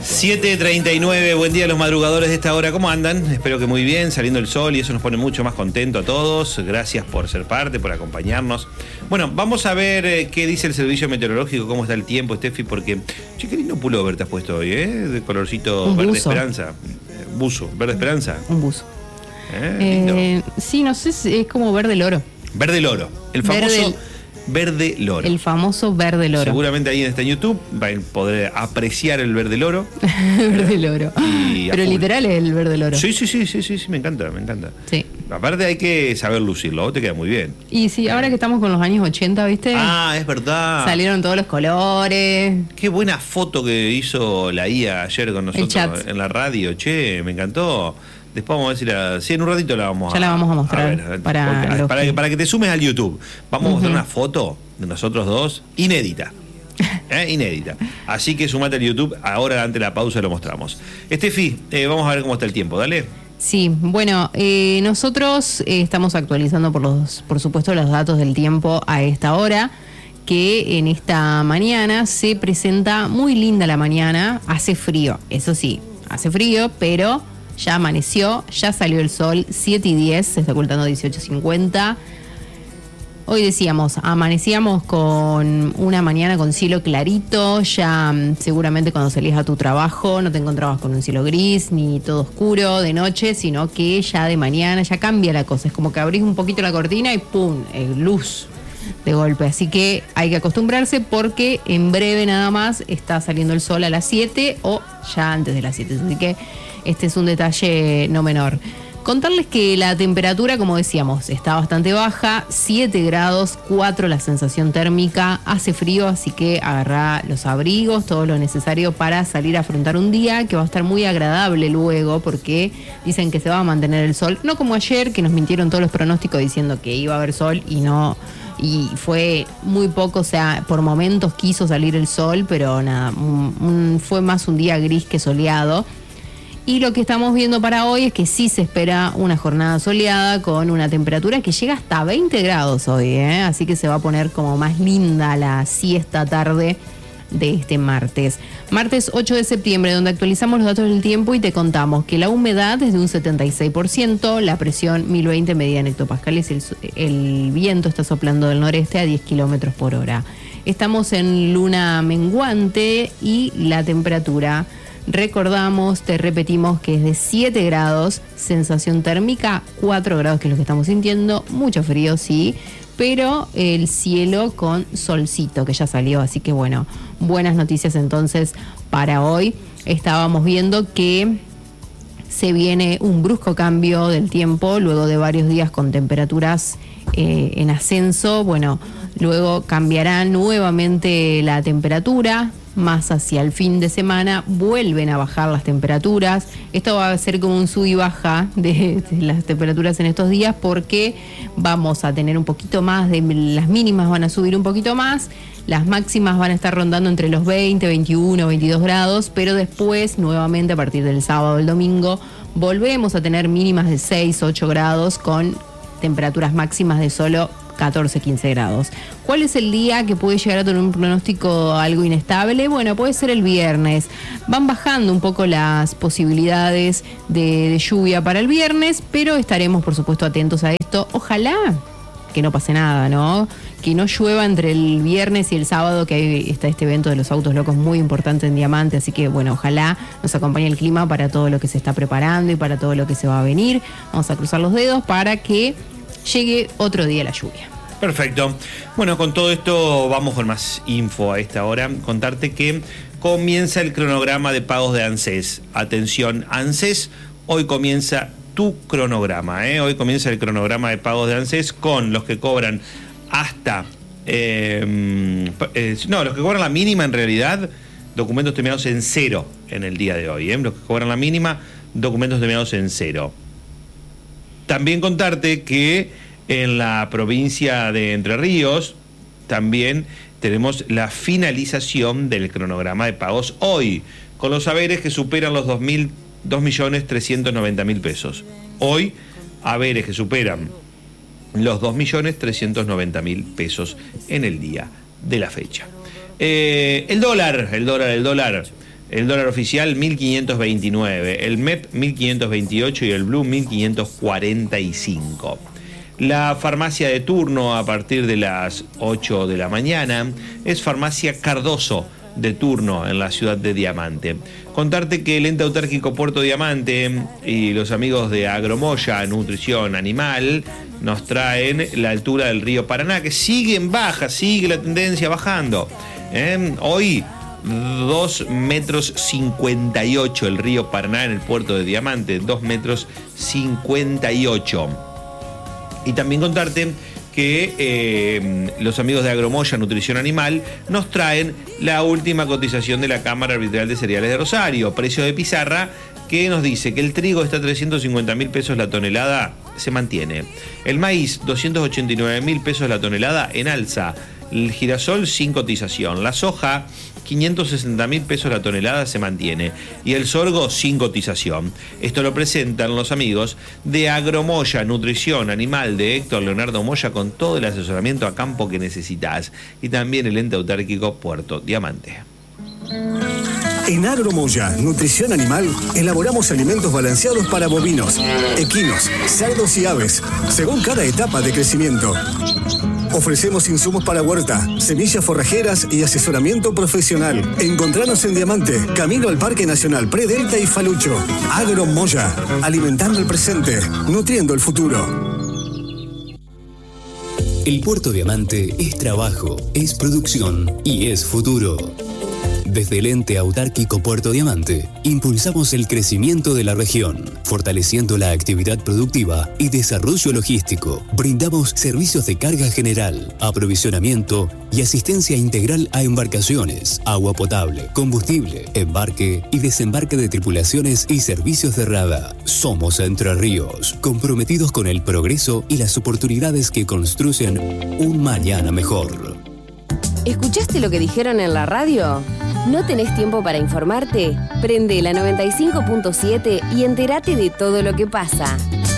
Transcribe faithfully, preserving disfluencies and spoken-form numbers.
siete treinta y nueve, buen día a los madrugadores de esta hora, ¿cómo andan? Espero que muy bien, saliendo el sol y eso nos pone mucho más contento a todos. Gracias por ser parte, por acompañarnos. Bueno, vamos a ver eh, qué dice el servicio meteorológico, cómo está el tiempo, Steffi, porque, che, qué lindo pullover te has puesto hoy, ¿eh? De colorcito Un verde buzo. esperanza. Eh, buzo, verde esperanza. Un buzo. Eh, lindo. Eh, sí, no sé, si es como verde loro. Verde loro, el famoso Verde- verde loro. El famoso verde loro. Seguramente ahí está en YouTube van a poder apreciar el verde loro. Verde loro. Y a Pero full. literal es el verde loro. Sí, sí, sí, sí, sí, sí, me encanta, me encanta. Sí. Aparte hay que saber lucirlo, a vos te queda muy bien. Y sí, ahora que estamos con los años ochenta, ¿viste? Ah, es verdad. Salieron todos los colores. Qué buena foto que hizo la I A ayer con nosotros chat. en la radio, che, me encantó. Después vamos a decir, a, sí, en un ratito la vamos Ya a la vamos a mostrar ver, para porque- los para, que- que, para que te sumes al YouTube. Vamos a mostrar Ujú. una foto de nosotros dos, inédita. ¿Eh? Inédita. Así que sumate al YouTube, ahora ante la pausa lo mostramos. Estefi, eh, vamos a ver cómo está el tiempo, dale. Sí, bueno, eh, nosotros eh, estamos actualizando por los, por supuesto, los datos del tiempo a esta hora, que en esta mañana se presenta muy linda la mañana, hace frío, eso sí, hace frío, pero ya amaneció, ya salió el sol, siete y diez, se está ocultando dieciocho cincuenta. Hoy decíamos, amanecíamos con una mañana con cielo clarito, ya mm, seguramente cuando salías a tu trabajo no te encontrabas con un cielo gris ni todo oscuro de noche, sino que ya de mañana ya cambia la cosa, es como que abrís un poquito la cortina y ¡pum! Eh, luz de golpe, así que hay que acostumbrarse porque en breve nada más está saliendo el sol a las siete o ya antes de las siete, así que este es un detalle no menor. Contarles que la temperatura, como decíamos, está bastante baja, siete grados, cuatro la sensación térmica, hace frío, así que agarrá los abrigos, todo lo necesario para salir a afrontar un día que va a estar muy agradable luego, porque dicen que se va a mantener el sol, no como ayer, que nos mintieron todos los pronósticos diciendo que iba a haber sol y no, y fue muy poco, o sea, por momentos quiso salir el sol, pero nada, un- un- fue más un día gris que soleado. Y lo que estamos viendo para hoy es que sí se espera una jornada soleada con una temperatura que llega hasta veinte grados hoy, ¿eh? Así que se va a poner como más linda la siesta tarde de este martes. Martes ocho de septiembre, donde actualizamos los datos del tiempo y te contamos que la humedad es de un setenta y seis por ciento, la presión mil veinte medida en hectopascales, el, el viento está soplando del noreste a diez kilómetros por hora. Estamos en luna menguante y la temperatura, recordamos, te repetimos que es de siete grados, sensación térmica cuatro grados, que es lo que estamos sintiendo, mucho frío, sí, pero el cielo con solcito que ya salió, así que bueno, buenas noticias entonces para hoy. Estábamos viendo que se viene un brusco cambio del tiempo luego de varios días con temperaturas eh, en ascenso. Bueno, luego cambiará nuevamente la temperatura. Más hacia el fin de semana vuelven a bajar las temperaturas. Esto va a ser como un sub y baja de, de las temperaturas en estos días, porque vamos a tener un poquito más de las mínimas, van a subir un poquito más, las máximas van a estar rondando entre los veinte, veintiuno, veintidós grados, pero después nuevamente a partir del sábado o el domingo volvemos a tener mínimas de seis, ocho grados con temperaturas máximas de solo catorce, quince grados. ¿Cuál es el día que puede llegar a tener un pronóstico algo inestable? Bueno, puede ser el viernes. Van bajando un poco las posibilidades de, de lluvia para el viernes, pero estaremos, por supuesto, atentos a esto. Ojalá que no pase nada, ¿no? Que no llueva entre el viernes y el sábado, que hay, está este evento de los autos locos muy importante en Diamante, así que bueno, ojalá nos acompañe el clima para todo lo que se está preparando y para todo lo que se va a venir. Vamos a cruzar los dedos para que llegue otro día la lluvia. Perfecto. Bueno, con todo esto vamos con más info a esta hora. Contarte que comienza el cronograma de pagos de ANSES. Atención, ANSES, hoy comienza tu cronograma, ¿eh? Hoy comienza el cronograma de pagos de ANSES con los que cobran hasta... Eh, eh, no, los que cobran la mínima en realidad, documentos terminados en cero en el día de hoy, ¿eh? Los que cobran la mínima, documentos terminados en cero. También contarte que en la provincia de Entre Ríos también tenemos la finalización del cronograma de pagos hoy, con los haberes que superan los dos millones trescientos noventa mil pesos. Hoy, haberes que superan los dos millones trescientos noventa mil pesos en el día de la fecha. Eh, el dólar, el dólar, el dólar. El dólar oficial mil quinientos veintinueve, el M E P mil quinientos veintiocho y el Blue mil quinientos cuarenta y cinco. La farmacia de turno a partir de las ocho de la mañana es Farmacia Cardoso, de turno en la ciudad de Diamante. Contarte que el ente autárquico Puerto Diamante y los amigos de Agromoya Nutrición Animal nos traen la altura del río Paraná, que sigue en baja, sigue la tendencia bajando. ¿Eh? Hoy dos metros cincuenta y ocho el río Paraná en el puerto de Diamante, dos metros cincuenta y ocho. Y también contarte que eh, los amigos de Agromoya Nutrición Animal nos traen la última cotización de la Cámara Arbitral de Cereales de Rosario, precio de pizarra, que nos dice que el trigo está a trescientos cincuenta mil pesos la tonelada, se mantiene. El maíz, doscientos ochenta y nueve mil pesos la tonelada, en alza. El girasol, sin cotización. La soja, quinientos sesenta mil pesos la tonelada, se mantiene. Y el sorgo, sin cotización. Esto lo presentan los amigos de Agromoya Nutrición Animal de Héctor Leonardo Moya, con todo el asesoramiento a campo que necesitas. Y también el ente autárquico Puerto Diamante. En Agromoya Nutrición Animal elaboramos alimentos balanceados para bovinos, equinos, cerdos y aves, según cada etapa de crecimiento. Ofrecemos insumos para huerta, semillas forrajeras y asesoramiento profesional. Encontranos en Diamante, camino al Parque Nacional Predelta y Falucho. Agromoya, alimentando el presente, nutriendo el futuro. El Puerto Diamante es trabajo, es producción y es futuro. Desde el ente autárquico Puerto Diamante, impulsamos el crecimiento de la región, fortaleciendo la actividad productiva y desarrollo logístico. Brindamos servicios de carga general, aprovisionamiento y asistencia integral a embarcaciones, agua potable, combustible, embarque y desembarque de tripulaciones y servicios de rada. Somos Entre Ríos, comprometidos con el progreso y las oportunidades que construyen un mañana mejor. ¿Escuchaste lo que dijeron en la radio? ¿No tenés tiempo para informarte? Prende la noventa y cinco punto siete y entérate de todo lo que pasa.